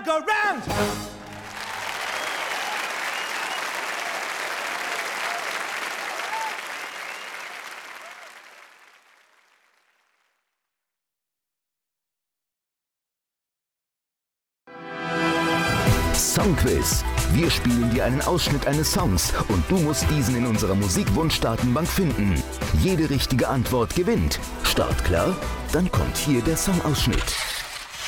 merry-go-round! Songquiz. Wir spielen dir einen Ausschnitt eines Songs und du musst diesen in unserer Musikwunsch-Datenbank finden. Jede richtige Antwort gewinnt. Startklar? Dann kommt hier der Songausschnitt.